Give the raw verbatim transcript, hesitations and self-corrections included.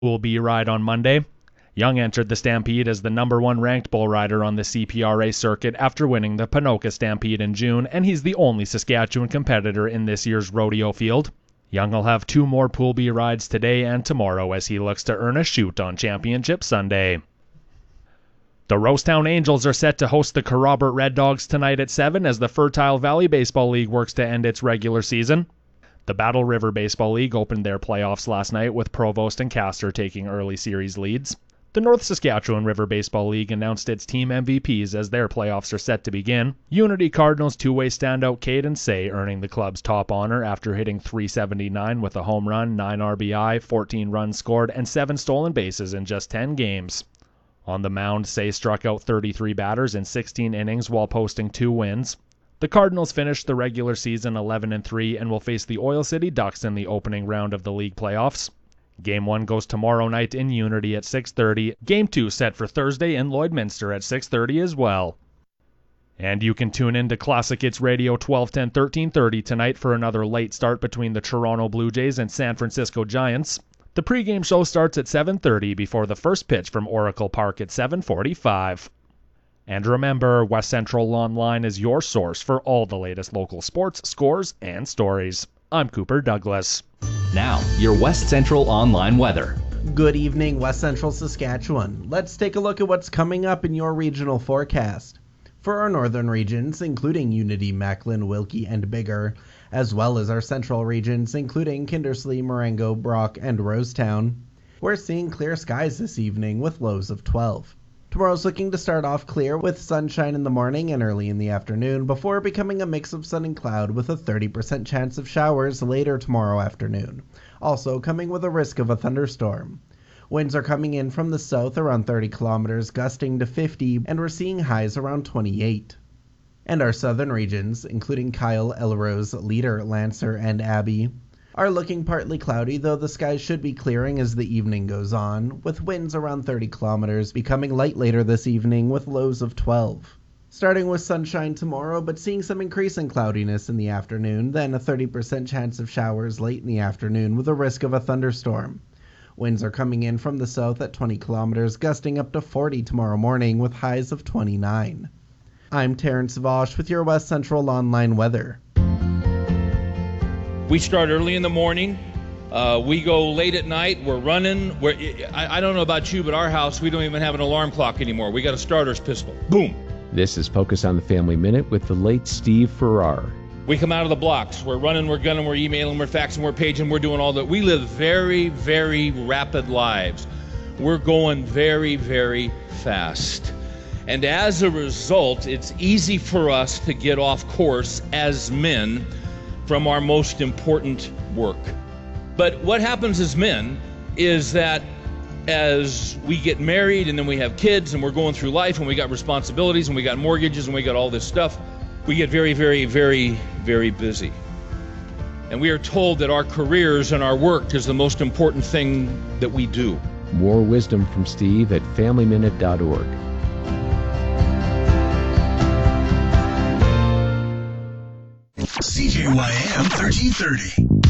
Pool B ride on Monday. Young entered the Stampede as the number one ranked bull rider on the C P R A circuit after winning the Ponoka Stampede in June, and he's the only Saskatchewan competitor in this year's rodeo field. Young will have two more Pool B rides today and tomorrow as he looks to earn a shoot on Championship Sunday. The Rosetown Angels are set to host the Kerrobert Red Dogs tonight at seven as the Fertile Valley Baseball League works to end its regular season. The Battle River Baseball League opened their playoffs last night with Provost and Castor taking early series leads. The North Saskatchewan River Baseball League announced its team M V Ps as their playoffs are set to begin. Unity Cardinals two-way standout Caden Say earning the club's top honor after hitting three seventy-nine with a home run, nine R B I, fourteen runs scored, and seven stolen bases in just ten games. On the mound, Say struck out thirty-three batters in sixteen innings while posting two wins. The Cardinals finished the regular season eleven and three and will face the Oil City Ducks in the opening round of the league playoffs. Game one goes tomorrow night in Unity at six thirty. Game two set for Thursday in Lloydminster at six thirty as well. And you can tune in to Classic Hits Radio twelve ten thirteen thirty tonight for another late start between the Toronto Blue Jays and San Francisco Giants. The pregame show starts at seven thirty before the first pitch from Oracle Park at seven forty-five. And remember, West Central Online is your source for all the latest local sports, scores, and stories. I'm Cooper Douglas. Now, your West Central Online weather. Good evening, West Central Saskatchewan. Let's take a look at what's coming up in your regional forecast. For our northern regions, including Unity, Macklin, Wilkie, and Biggar, as well as our central regions, including Kindersley, Marengo, Brock, and Rosetown, we're seeing clear skies this evening with lows of twelve. Tomorrow's looking to start off clear with sunshine in the morning and early in the afternoon before becoming a mix of sun and cloud with a thirty percent chance of showers later tomorrow afternoon, also coming with a risk of a thunderstorm. Winds are coming in from the south around thirty kilometers, gusting to fifty, and we're seeing highs around twenty-eight. And our southern regions, including Kyle, Elrose, Leader, Lancer, and Abbey, are looking partly cloudy, though the skies should be clearing as the evening goes on, with winds around thirty kilometers, becoming light later this evening with lows of twelve. Starting with sunshine tomorrow, but seeing some increase in cloudiness in the afternoon, then a thirty percent chance of showers late in the afternoon with a risk of a thunderstorm. Winds are coming in from the south at twenty kilometers, gusting up to forty tomorrow morning with highs of twenty-nine. I'm Terrence Vosch with your West Central Online weather. We start early in the morning. Uh, we go late at night. We're running. We're, I, I don't know about you, but our house, we don't even have an alarm clock anymore. We got a starter's pistol. Boom. This is Focus on the Family Minute with the late Steve Farrar. We come out of the blocks. We're running, we're gunning, we're emailing, we're faxing, we're paging, we're doing all that. We live very, very rapid lives. We're going very, very fast. And as a result, it's easy for us to get off course as men from our most important work. But what happens as men is that as we get married and then we have kids and we're going through life and we got responsibilities and we got mortgages and we got all this stuff, we get very, very, very, very busy. And we are told that our careers and our work is the most important thing that we do. More wisdom from Steve at family minute dot org. C J Y M thirteen thirty.